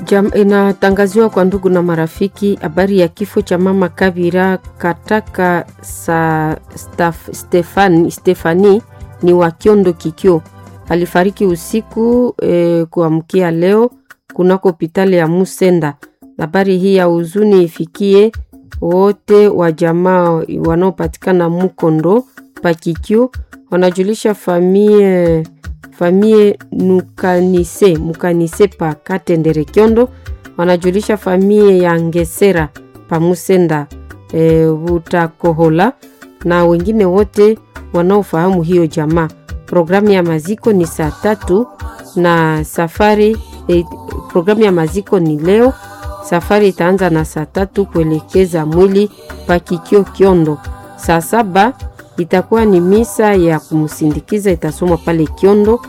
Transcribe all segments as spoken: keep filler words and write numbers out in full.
Jam, inatangaziwa kwa ndugu na marafiki habari ya kifo cha mama Kabira Kataka sa Staf, Stefani, Stefani ni wa Kiondo Kikyo. Alifariki usiku e, kuamkia leo kunako hospitali ya Musenda. Habari hii ya huzuni ifikie wote wa jamaa wanaopatikana Mukondo Pakikyo. Wanajulisha famie famie Nukanise Mukanise pa Katendere Kiondo. Wanajulisha famie ya Ngesera pa Musenda e, Butakohola na wengine wote wanaofahamu hiyo jamaa. Programu ya maziko ni saa tatu na safari e, programu ya maziko ni leo. Safari itaanza na saa tatu kuelekeza mwili Pakikyo Kiondo. Saa saba itakuwa ni misa ya kumsindikiza, itasomwa pale Kiondo,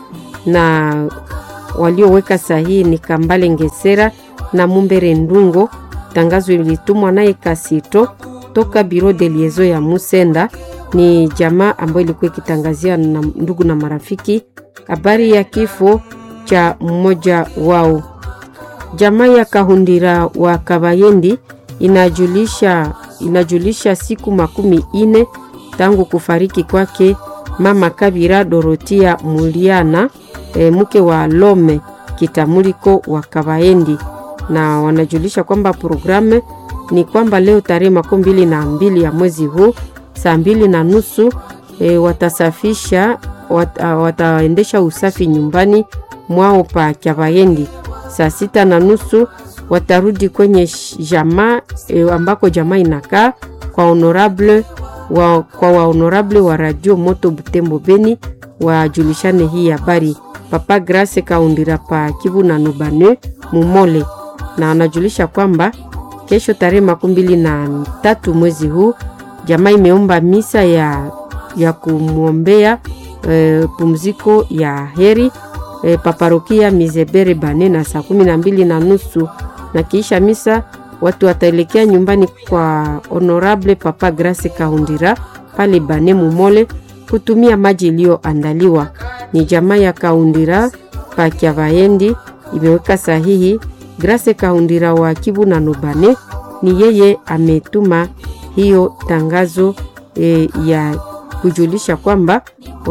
na walioweka sahihi ni Kambale Ngesera na Mumbere Ndungo. Tangazo ilitumwa naye Kasito toka Biro de Liezo ya Musenda. Ni jamaa ambayo ilikuwa ikitangazia na ndugu na marafiki habari ya kifo cha mmoja wao. Jamaa ya Kahundira wa Kabayendi inajulisha inajulisha siku makumi ine tangu kufariki kwake mama Kabira Dorotia Muliana, e, mke wa Lome Kitamuliko wa Kabayendi, na wanajulisha kwamba programu ni kwamba leo tarehe makumi mbili na mbili ya mwezi huu saa mbili na nusu e, watasafisha wat, uh, wataendesha usafi nyumbani mwao pa Kabayendi. Saa sita na nusu watarudi kwenye jamaa e, ambako jamaa inakaa kwa honorable wa, kwa wa honorable wa Radio Moto Butembo Beni wajulishane hii habari. Papa Grace Kaundira pa Kivu na Nubane Mumole, na anajulisha kwamba kesho tarehe makumi mbili na tatu mwezi huu jamaa imeomba misa ya ya kumwombea e, pumziko ya heri e, paparokia Mizebere Bane na saa kumi na mbili na nusu, na kisha misa watu wataelekea nyumbani kwa honorable Papa Grace Kaundira pale Bane Mumole kutumia maji iliyoandaliwa. Ni jamaa ya Kaundira pa Kabayendi imeweka sahihi. Grace Kaundira wa Kivu na Nubane ni yeye ametuma hiyo tangazo e, ya kujulisha kwamba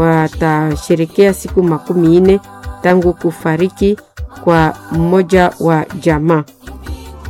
watasherekea siku makumi ine tangu kufariki kwa mmoja wa jamaa.